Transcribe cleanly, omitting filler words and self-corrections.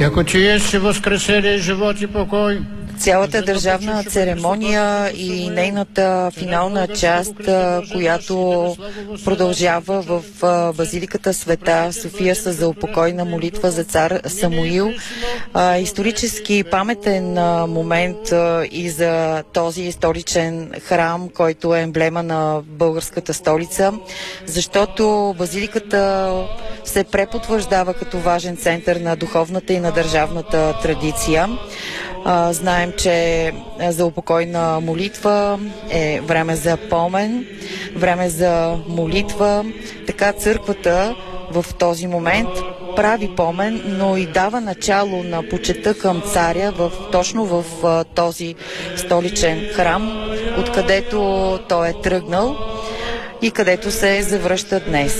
Яко Ти esi възкресение, живот и покой. Цялата държавна церемония и нейната финална част, която продължава в базиликата Света София с заупокойна молитва за цар Самуил. Исторически паметен момент и за този историчен храм, който е емблема на българската столица, защото базиликата се препотвърждава като важен център на духовната и на държавната традиция. Знаем, че за упокойна молитва е време за помен, време за молитва. Така църквата в този момент прави помен, но и дава начало на почета към царя точно в този столичен храм, откъдето той е тръгнал и където се завръща днес.